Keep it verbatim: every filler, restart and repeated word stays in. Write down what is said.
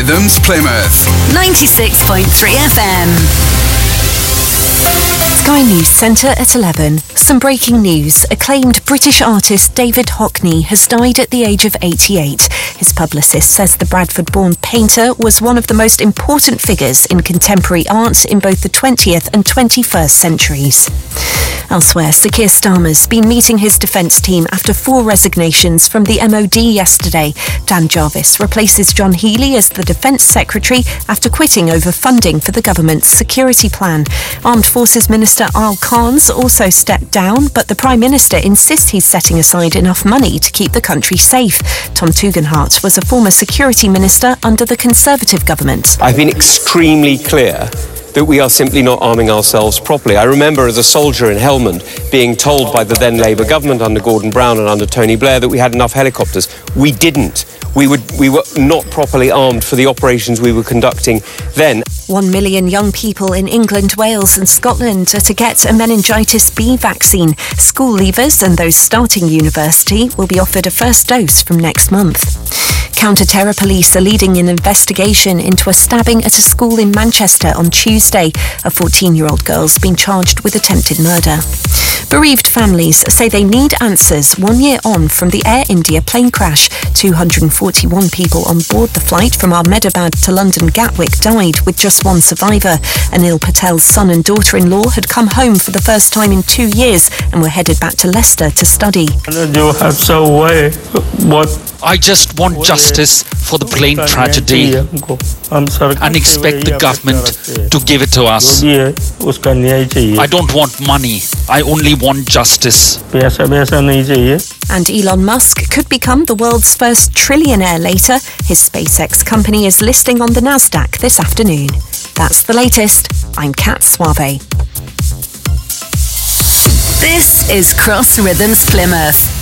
Rhythms Plymouth. ninety-six point three F M. Sky News Centre at eleven. Some breaking news. Acclaimed British artist David Hockney has died at the age of eighty-eight. His publicist says the Bradford-born painter was one of the most important figures in contemporary art in both the twentieth and twenty-first centuries. Elsewhere, Sir Keir Starmer's been meeting his defence team after four resignations from the M O D yesterday. Dan Jarvis replaces John Healey as the Defence Secretary after quitting over funding for the government's security plan. Armed Forces Minister Al Khan's also stepped down, but the Prime Minister insists he's setting aside enough money to keep the country safe. Tom Tugendhat was a former security minister under the Conservative government. I've been extremely clear that we are simply not arming ourselves properly. I remember as a soldier in Helmand being told by the then Labour government under Gordon Brown and under Tony Blair that we had enough helicopters. We didn't. We would, we were not properly armed for the operations we were conducting then. One million young people in England, Wales and Scotland are to get a meningitis B vaccine. School leavers and those starting university will be offered a first dose from next month. Counter-terror police are leading an investigation into a stabbing at a school in Manchester on Tuesday. A fourteen-year-old girl's been charged with attempted murder. Bereaved families say they need answers one year on from the Air India plane crash. two hundred forty-one people on board the flight from Ahmedabad to London Gatwick died, with just one survivor. Anil Patel's son and daughter-in-law had come home for the first time in two years and were headed back to Leicester to study. I just want justice for the plane tragedy and expect the government to give it to us. I don't want money. I only want justice. And Elon Musk could become the world's first trillionaire later. His SpaceX company is listing on the Nasdaq this afternoon. That's the latest. I'm Kat Suave. This is Cross Rhythms Plymouth.